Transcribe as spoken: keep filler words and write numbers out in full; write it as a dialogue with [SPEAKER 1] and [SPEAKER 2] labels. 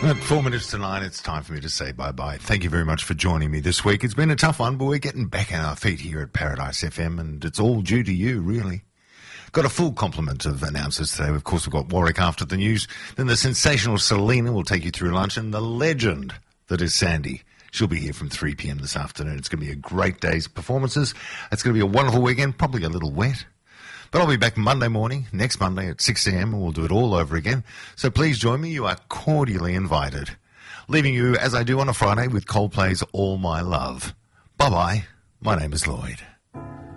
[SPEAKER 1] At four minutes to nine, it's time for me to say bye-bye. Thank you very much for joining me this week. It's been a tough one, but we're getting back on our feet here at Paradise F M, and it's all due to you, really. Got a full complement of announcers today. Of course, we've got Warwick after the news. Then the sensational Selena will take you through lunch, and the legend that is Sandy. She'll be here from three p.m. this afternoon. It's going to be a great day's performances. It's going to be a wonderful weekend, probably a little wet. But I'll be back Monday morning, next Monday at six a.m, and we'll do it all over again. So please join me. You are cordially invited. Leaving you, as I do on a Friday, with Coldplay's All My Love. Bye-bye. My name is Lloyd.